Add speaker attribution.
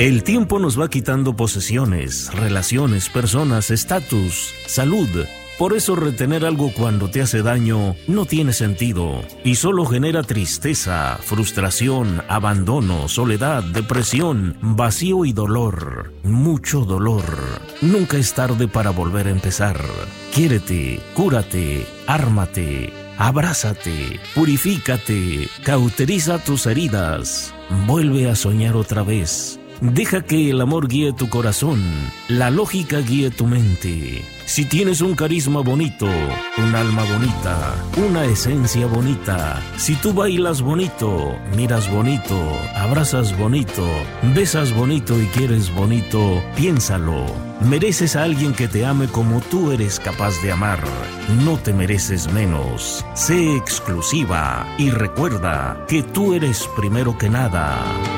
Speaker 1: El tiempo nos va quitando posesiones, relaciones, personas, estatus, salud. Por eso retener algo cuando te hace daño no tiene sentido y solo genera tristeza, frustración, abandono, soledad, depresión, vacío y dolor. Mucho dolor. Nunca es tarde para volver a empezar. Quiérete, cúrate, ármate, abrázate, purifícate, cauteriza tus heridas. Vuelve a soñar otra vez. Deja que el amor guíe tu corazón, la lógica guíe tu mente. Si tienes un carisma bonito, un alma bonita, una esencia bonita, si tú bailas bonito, miras bonito, abrazas bonito, besas bonito y quieres bonito, piénsalo. Mereces a alguien que te ame como tú eres capaz de amar. No te mereces menos. Sé exclusiva y recuerda que tú eres primero que nada.